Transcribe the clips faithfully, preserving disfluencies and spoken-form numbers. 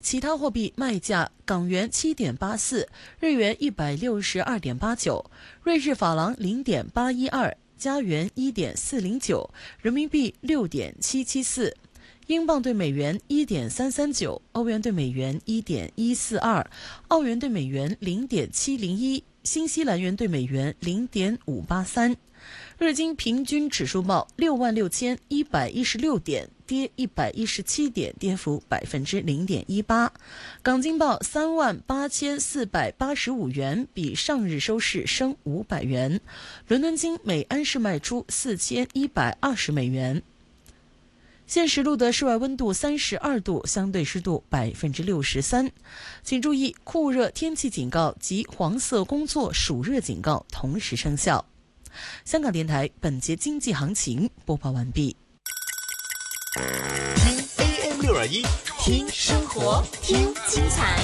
其他货币卖价：港元七点八四，日元一百六十二点八九，瑞士法郎零点八一二，加元一点四零九，人民币六点七七四。英镑对美元一点三三九，欧元对美元一点一四二，澳元对美元零点七零一，新西兰元对美元零点五八三。日经平均指数报六万六千一百一十六点，跌一百一十七点，跌幅百分之零点一八。港金报三万八千四百八十五元，比上日收市升五百元。伦敦金每安士卖出四千一百二十美元。现时录的室外温度三十二度，相对湿度百分之六十三。请注意，酷热天气警告及黄色工作暑热警告同时生效。香港电台本节经济行情播报完毕。 听 A M 六二一，听生活，听精彩，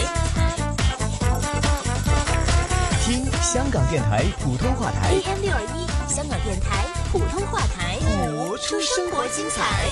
听香港电台普通话台 A M 六二一，香港电台普通话台， 活出生活精彩。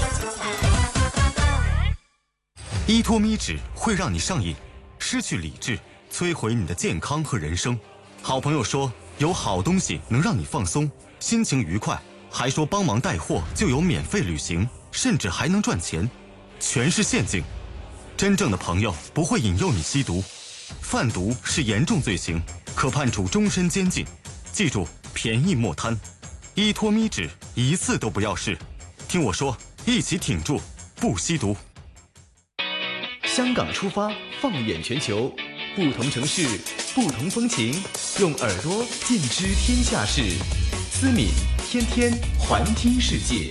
依托咪纸会让你上瘾，失去理智，摧毁你的健康和人生。好朋友说有好东西能让你放松，心情愉快，还说帮忙带货就有免费旅行，甚至还能赚钱，全是陷阱。真正的朋友不会引诱你吸毒，贩毒是严重罪行，可判处终身监禁。记住，便宜莫贪，依托咪纸一次都不要试。听我说，一起挺住，不吸毒。 香港出发，放眼全球，不同城市，不同风情，用耳朵尽知天下事。思敏天天环听世界。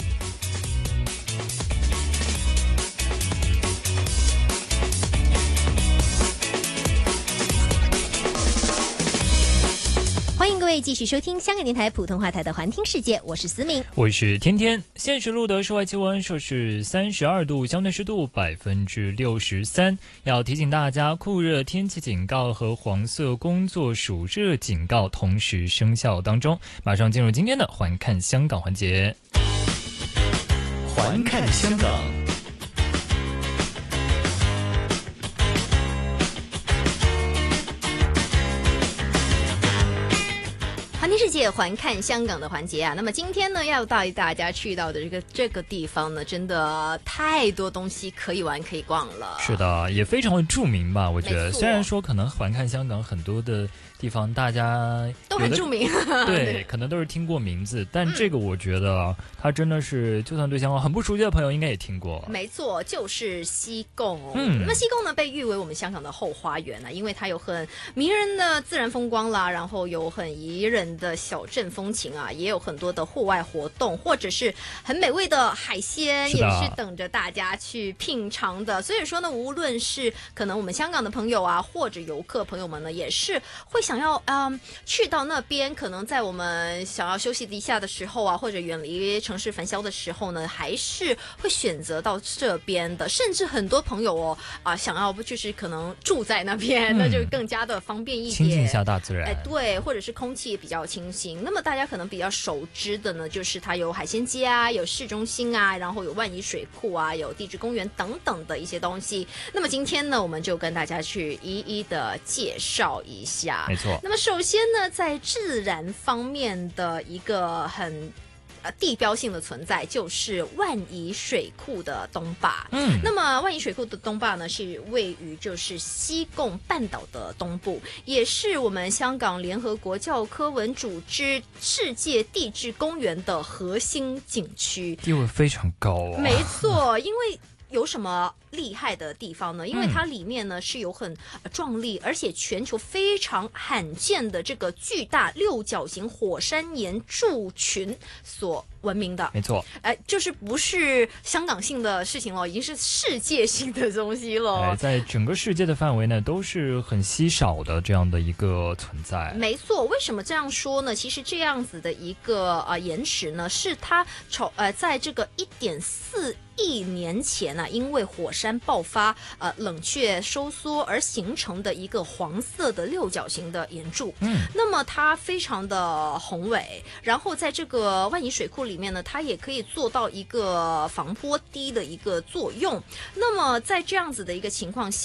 欢迎各位继续收听香港电台普通话台的环听世界，我是思敏， 我是天天。现时录的室外气温摄氏三十二度，相对湿度百分之六十三。要提醒大家，酷热天气警告和黄色工作暑热警告同时生效当中。马上进入今天的环看香港环节。 环看香港。 环听世界，环看香港的环节啊，那么今天呢，要带大家去到的这个这个地方呢，真的太多东西可以玩可以逛了。 是的，也非常的著名吧？我觉得， 没错， 虽然说可能环看香港很多的地方大家都很著名， 对，可能都是听过名字，但这个我觉得它真的是，就算对香港很不熟悉的朋友应该也听过。 没错，就是西贡。 嗯， 那么西贡呢，被誉为我们香港的后花园啊，因为它有很迷人的自然风光啦，然后有很宜人的小镇风情啊，也有很多的户外活动，或者是很美味的海鲜，也是等着大家去品尝的。所以说呢，无论是可能我们香港的朋友啊，或者游客朋友们呢，也是会想要嗯去到那边，可能在我们想要休息一下的时候啊，或者远离城市繁嚣的时候呢，还是会选择到这边的。甚至很多朋友哦啊、呃，想要就是可能住在那边，嗯、那就更加的方便一点， 亲近一下大自然。 哎，对，或者是空气比较清新。那么大家可能比较熟知的呢，就是它有海鲜街啊，有市中心啊，然后有万宜水库啊，有地质公园等等的一些东西。那么今天呢，我们就跟大家去一一的介绍一下。 没错。 那么首先呢，在自然方面的一个很呃，地标性的存在就是万宜水库的东坝。嗯，那么万宜水库的东坝呢，是位于就是西贡半岛的东部，也是我们香港联合国教科文组织世界地质公园的核心景区， 地位非常高啊。 没错，因为有什么厉害的地方呢？因为它里面呢是有很壮丽，而且全球非常罕见的这个巨大六角形火山岩柱群所闻名的。 没错， 哎、呃，就是不是香港性的事情了，已经是世界性的东西了。 哎，在整个世界的范围呢，都是很稀少的这样的一个存在。 没错，为什么这样说呢？其实这样子的一个呃岩石呢，是它从呃在这个一点四亿年前呢、啊，因为火山爆发呃冷却收缩而形成的一个黄色的六角形的岩柱。嗯，那么它非常的宏伟，然后在这个万宜水库里面呢，它也可以做到一个防波堤的一个作用。那么在这样子的一个情况下，